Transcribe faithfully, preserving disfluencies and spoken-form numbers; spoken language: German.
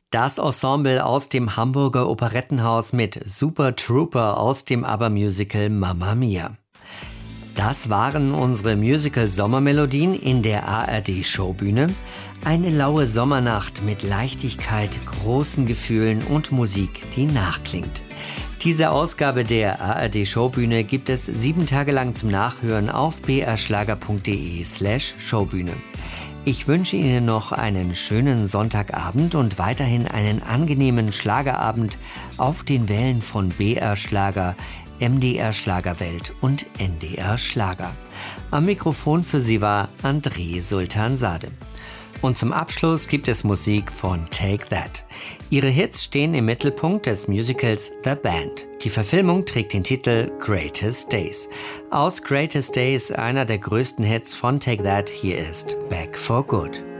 Das Ensemble aus dem Hamburger Operettenhaus mit Super Trooper aus dem ABBA-Musical Mamma Mia. Das waren unsere Musical-Sommermelodien in der A R D-Showbühne. Eine laue Sommernacht mit Leichtigkeit, großen Gefühlen und Musik, die nachklingt. Diese Ausgabe der A R D-Showbühne gibt es sieben Tage lang zum Nachhören auf brschlager.de slash Showbühne. Ich wünsche Ihnen noch einen schönen Sonntagabend und weiterhin einen angenehmen Schlagerabend auf den Wellen von B R Schlager, M D R Schlagerwelt und N D R Schlager. Am Mikrofon für Sie war André Sultan-Sade. Und zum Abschluss gibt es Musik von Take That. Ihre Hits stehen im Mittelpunkt des Musicals The Band. Die Verfilmung trägt den Titel Greatest Days. Aus Greatest Days, einer der größten Hits von Take That, hier ist Back for Good.